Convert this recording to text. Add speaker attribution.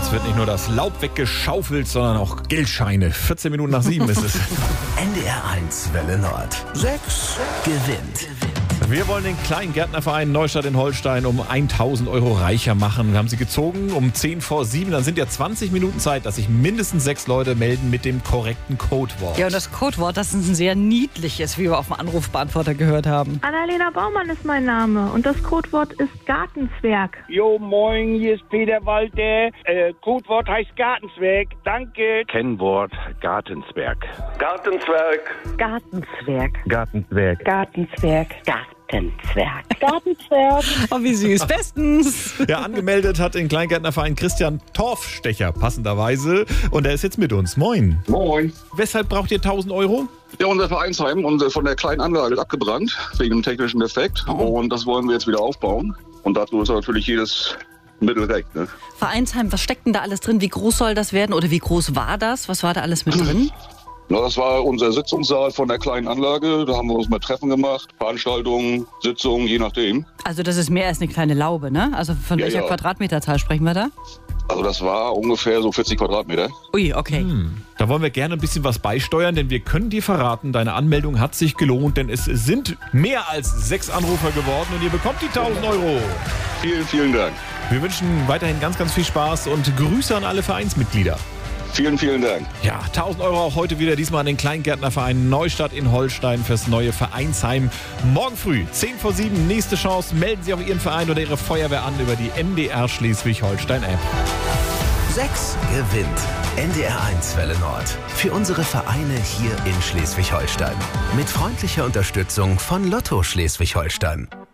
Speaker 1: Jetzt wird nicht nur das Laub weggeschaufelt, sondern auch Geldscheine. 14 Minuten nach 7 ist es.
Speaker 2: NDR 1 Welle Nord. 6 gewinnt.
Speaker 1: Wir wollen den Kleingärtnerverein Neustadt in Holstein um 1.000 Euro reicher machen. Wir haben sie gezogen um 10 vor 7. Dann sind ja 20 Minuten Zeit, dass sich mindestens 6 Leute melden mit dem korrekten Codewort.
Speaker 3: Ja, und das Codewort, das ist ein sehr niedliches, wie wir auf dem Anrufbeantworter gehört haben.
Speaker 4: Annalena Baumann ist mein Name und das Codewort ist Gartenzwerg.
Speaker 5: Jo, moin, hier ist Peter Walter. Codewort heißt Gartenzwerg. Danke.
Speaker 6: Kennwort Gartenzwerg.
Speaker 7: Gartenzwerg.
Speaker 4: Gartenzwerg.
Speaker 6: Gartenzwerg.
Speaker 4: Gartenzwerg. Gartenzwerg.
Speaker 3: Gartenzwerg. Oh, wie süß. Bestens.
Speaker 1: Ja, angemeldet hat den Kleingärtnerverein Christian Torfstecher passenderweise. Und er ist jetzt mit uns. Moin.
Speaker 7: Moin.
Speaker 1: Weshalb braucht ihr 1.000 Euro?
Speaker 7: Ja, unser Vereinsheim von der kleinen Anlage ist abgebrannt, wegen einem technischen Defekt. Und das wollen wir jetzt wieder aufbauen. Und dazu ist natürlich jedes Mittel recht. Ne?
Speaker 3: Vereinsheim, was steckt denn da alles drin? Wie groß soll das werden oder wie groß war das? Was war da alles mit drin?
Speaker 7: Ja, das war unser Sitzungssaal von der kleinen Anlage. Da haben wir uns mal Treffen gemacht, Veranstaltungen, Sitzungen, je nachdem.
Speaker 3: Also das ist mehr als eine kleine Laube, ne? Also von welcher Quadratmeterzahl sprechen wir da?
Speaker 7: Also das war ungefähr so 40 Quadratmeter.
Speaker 3: Ui, okay.
Speaker 1: Da wollen wir gerne ein bisschen was beisteuern, denn wir können dir verraten, deine Anmeldung hat sich gelohnt, denn es sind mehr als 6 Anrufer geworden und ihr bekommt die 1.000 Euro.
Speaker 7: Vielen, vielen Dank.
Speaker 1: Wir wünschen weiterhin ganz, ganz viel Spaß und Grüße an alle Vereinsmitglieder.
Speaker 7: Vielen, vielen Dank.
Speaker 1: Ja, 1.000 Euro auch heute wieder, diesmal an den Kleingärtnerverein Neustadt in Holstein fürs neue Vereinsheim. Morgen früh, 10 vor 7, nächste Chance. Melden Sie auch Ihren Verein oder Ihre Feuerwehr an über die NDR Schleswig-Holstein-App.
Speaker 2: 6 gewinnt. NDR 1 Welle Nord. Für unsere Vereine hier in Schleswig-Holstein. Mit freundlicher Unterstützung von Lotto Schleswig-Holstein.